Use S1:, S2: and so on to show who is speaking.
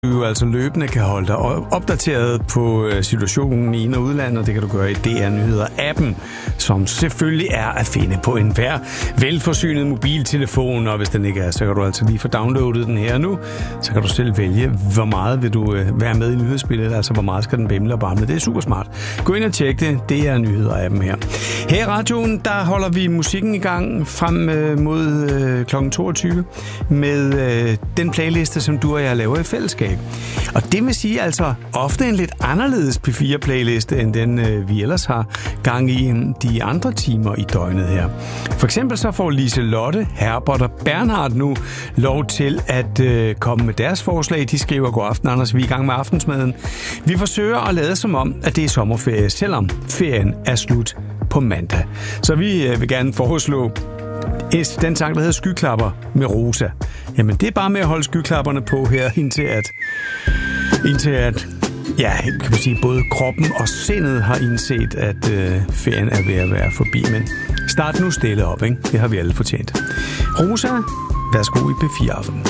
S1: Du altså løbende kan holde dig opdateret på situationen i ind- og udlandet. Det kan du gøre i DR Nyheder-appen, som selvfølgelig er at finde på enhver velforsynet mobiltelefon. Og hvis den ikke er, så kan du altså lige få downloadet den her nu. Så kan du selv vælge, hvor meget vil du være med i nyhedsbilledet, altså hvor meget skal den bimle og bamle. Det er super smart. Gå ind og tjek det. Det er Nyheder-appen her. Her i radioen, der holder vi musikken i gang frem mod kl. 22 med den playliste, som du og jeg laver i fællesskab. Og det vil sige altså ofte en lidt anderledes P4-playliste, end den vi ellers har gang i de andre timer i døgnet her. For eksempel så får Liselotte, Herbert og Bernhard nu lov til at komme med deres forslag. De skriver: God aften, Anders, vi er i gang med aftensmaden. Vi forsøger at lade som om, at det er sommerferie, selvom ferien er slut på mandag. Så vi vil gerne foreslå den sang, der hedder Skyklapper med Rosa. Jamen, det er bare med at holde skyklapperne på her, indtil at ja, kan man sige, både kroppen og sindet har indset, at ferien er ved at være forbi. Men start nu stille op, ikke? Det har vi alle fortjent. Rosa, værsgo i P4 Aften.